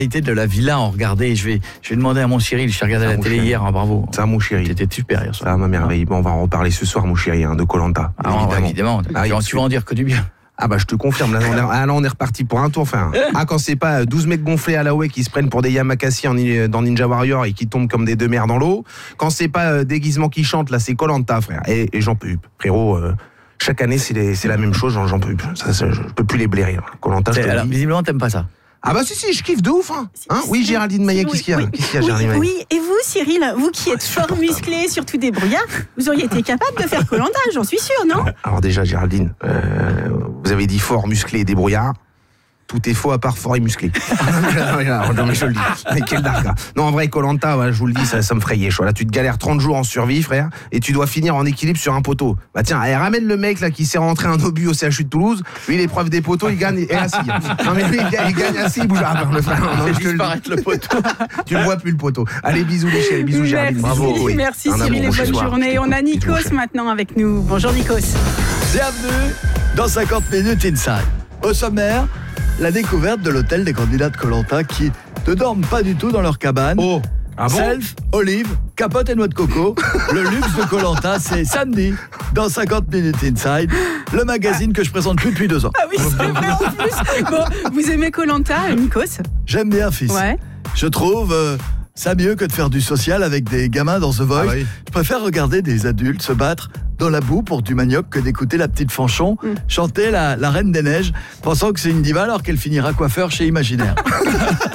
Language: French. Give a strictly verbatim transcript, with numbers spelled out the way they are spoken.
De la villa, on regardait, je vais, je vais demander à mon Cyril, je t'ai regardé à la télé chéri. hier, hein, bravo. Ça, mon chéri. C'était super hier soir. Ça, ma merveille. Bon, on va en reparler ce soir, mon chéri, hein, de Koh-Lanta. Ah, évidemment. évidemment. Ah, tu, vas, tu vas en dire que du bien. Ah bah je te confirme, là on est, ah, là, on est reparti pour un tour. Enfin, ah, quand c'est pas douze mecs gonflés à la Huawei qui se prennent pour des Yamakasi en, dans Ninja Warrior et qui tombent comme des deux mers dans l'eau, quand c'est pas euh, déguisement qui chante, là c'est Koh-Lanta, frère. Et, et j'en peux plus, frérot. Euh, chaque année c'est, les, c'est la même chose, j'en, j'en peux plus. Ça, ça, je peux plus les blairer. Koh-Lanta, je te alors, le dis. visiblement, t'aimes pas ça. Ah bah si si, je kiffe de ouf hein. hein oui Géraldine Maillet, qu'est-ce qu'il y a, oui, qu'est-ce qu'il y a oui, Géraldine Maillet? oui, et vous Cyril, vous qui êtes fort musclé, surtout débrouillard, vous auriez été capable de faire Koh-Lanta, j'en suis sûr, non? Alors déjà Géraldine, euh, vous avez dit fort, musclé, débrouillard. Tout est faux à part fort et musclé. Non mais je le dis. Mais quel darga. Non en vrai Koh-Lanta, ouais, je vous le dis, ça, ça me fraye chaud. Là tu te galères trente jours en survie frère, et tu dois finir en équilibre sur un poteau. Bah tiens, allez, ramène le mec là qui s'est rentré un obus au C H U de Toulouse. Lui l'épreuve des poteaux, il gagne et assis. Non mais lui il gagne, il gagne assis, il bouge pas le frère. Non, Il je fait te le disparaître le poteau. Tu ne vois plus le poteau. Allez bisous les chéris, bisous Géraldine. Merci, Bravo. Oui. merci Un Cyril amour, et bon bonne soir. journée. On a Bisous, mon Nikos cher. maintenant avec nous. Bonjour Nikos. Bienvenue dans cinquante minutes Inside. Au sommaire, la découverte de l'hôtel des candidats de Koh-Lanta qui ne dorment pas du tout dans leur cabane. Oh, ah bon? Self, olive, capote et noix de coco. Le luxe de Koh-Lanta, c'est samedi dans cinquante minutes Inside, le magazine que je présente plus depuis deux ans. Ah oui, c'est vrai en plus. Bon, vous aimez Koh-Lanta, Nikos? J'aime bien, fils. Ouais. Je trouve euh, ça mieux que de faire du social avec des gamins dans The Voice. Ah oui. Je préfère regarder des adultes se battre dans la boue pour du manioc que d'écouter la petite Fanchon Mm. chanter la, la Reine des Neiges, pensant que c'est une diva alors qu'elle finira coiffeur chez Imaginaire.